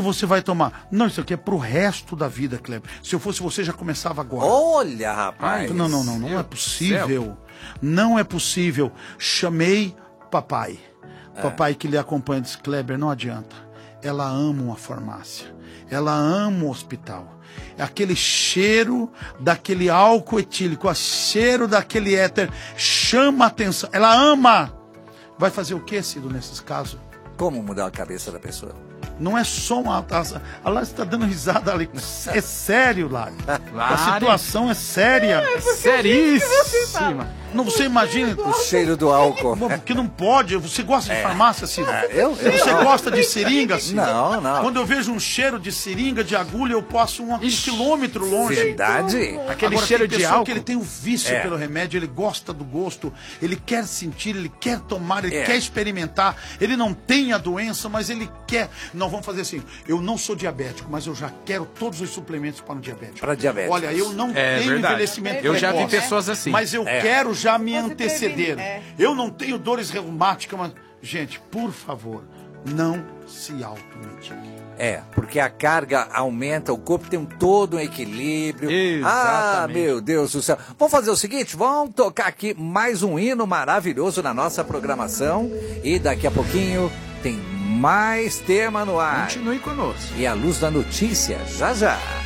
você vai tomar? Não, isso aqui é pro resto da vida, Kleber. Se eu fosse você, já começava agora. Olha, rapaz. Não é possível. Não é possível. Chamei papai. Papai que lhe acompanha disse, Kleber, não adianta. Ela ama uma farmácia. Ela ama o hospital. Aquele cheiro daquele álcool etílico, o cheiro daquele éter, chama a atenção. Ela ama. Vai fazer o que, Cido, nesses casos? Como mudar a cabeça da pessoa? Não é só uma... A Lari está dando risada ali. É sério, Lari. A situação é séria. Seríssima. Não, você imagina... O cheiro do álcool. Porque não pode. Você gosta de farmácia, Ciro? Você gosta de seringa, Ciro? Não. Quando eu vejo um cheiro de seringa, de agulha, eu passo um quilômetro longe. Verdade. Aquele Agora, cheiro tem de pessoa álcool. que ele tem o vício pelo remédio, ele gosta do gosto, ele quer sentir, ele quer tomar, ele quer experimentar. Ele não tem a doença, mas ele quer. Nós vamos fazer assim, eu não sou diabético, mas eu já quero todos os suplementos para o diabético. Para diabetes. Olha, eu não tenho verdade. envelhecimento Eu já vi precoce, pessoas assim. mas eu quero já me Você anteceder. Eu não tenho dores reumáticas, mas... Gente, por favor, não se automedique. Porque a carga aumenta, o corpo tem todo um equilíbrio. Exatamente. Meu Deus do céu. Vamos fazer o seguinte, vamos tocar aqui mais um hino maravilhoso na nossa programação. E daqui a pouquinho tem mais tema no ar. Continue conosco. E a luz da notícia, já já.